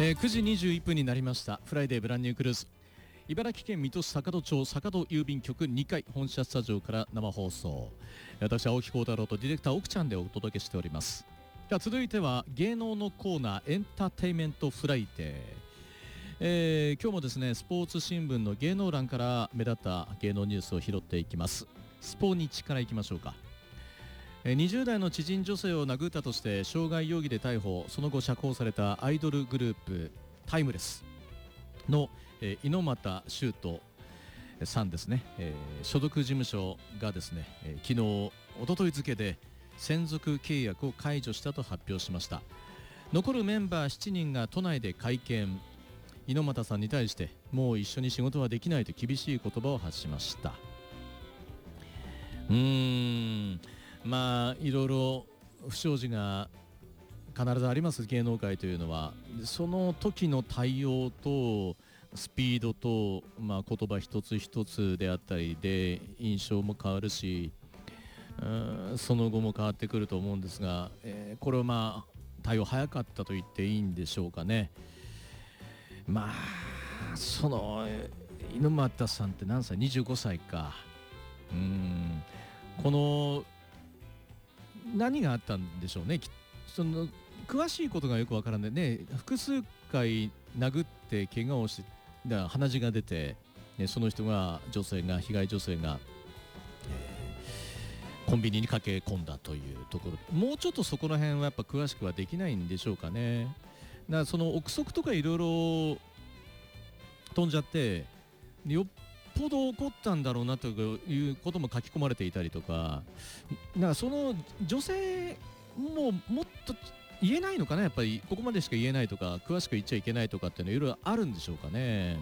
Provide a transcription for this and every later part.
9時21分になりました。フライデーブランニュークルーズ、茨城県水戸市坂戸町坂戸郵便局2階本社スタジオから生放送。私青木幸太郎とディレクター奥ちゃんでお届けしております。では続いては芸能のコーナー、エンターテイメントフライデー。今日もですね、スポーツ新聞の芸能欄から目立った芸能ニュースを拾っていきます。スポニチからいきましょうか。20代の知人女性を殴ったとして傷害容疑で逮捕、その後釈放されたアイドルグループタイムレスの、猪俣修斗さんですね、所属事務所がですね、昨日一昨日付で専属契約を解除したと発表しました。残るメンバー7人が都内で会見。猪俣さんに対してもう一緒に仕事はできないと厳しい言葉を発しました。まあいろいろ不祥事が必ずあります。芸能界というのはその時の対応とスピードと、言葉一つ一つであったりで印象も変わるし、その後も変わってくると思うんですが、これは対応早かったと言っていいんでしょうかね。その猪俣さんって何歳？25歳か。この何があったんでしょうね。その詳しいことがよくわからないね。複数回殴って怪我をして鼻血が出て、その人が被害女性が、コンビニに駆け込んだというところ、もうちょっとそこら辺はやっぱ詳しくはできないんでしょうかね。だからその憶測とかいろいろ飛んじゃってよっぽど怒ったんだろうなということも書き込まれていたりとか、その女性ももっと言えないのかな。やっぱりここまでしか言えないとか詳しく言っちゃいけないとかっていうのいろいろあるんでしょうかね。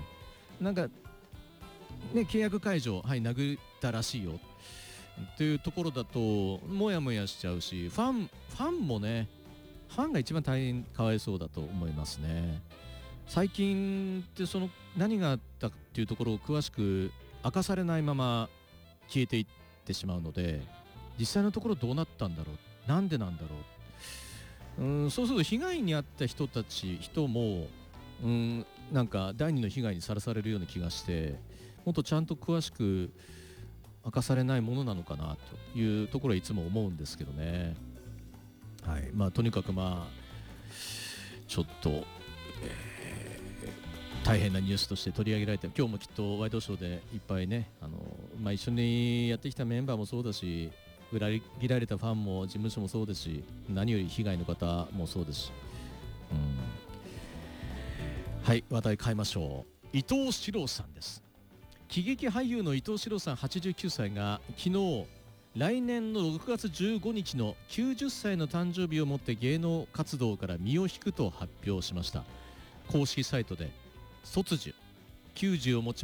契約解除、殴ったらしいよというところだともやもやしちゃうし、ファンもね、ファンが一番大変かわいそうだと思いますね。最近ってその何があったっていうところを詳しく明かされないまま消えていってしまうので、実際のところどうなったんだろう、なんでなんだろう。そうすると被害に遭った人も第二の被害にさらされるような気がして、もっとちゃんと詳しく明かされないものなのかなというところはいつも思うんですけどね。とにかくちょっと、大変なニュースとして取り上げられて、今日もきっとワイドショーでいっぱいね、一緒にやってきたメンバーもそうだし、裏切られたファンも事務所もそうですし、何より被害の方もそうですし、話題変えましょう。伊藤四郎さんです。喜劇俳優の伊藤四郎さん89歳が昨日、来年の6月15日の90歳の誕生日をもって芸能活動から身を引くと発表しました。公式サイトで突如90をもち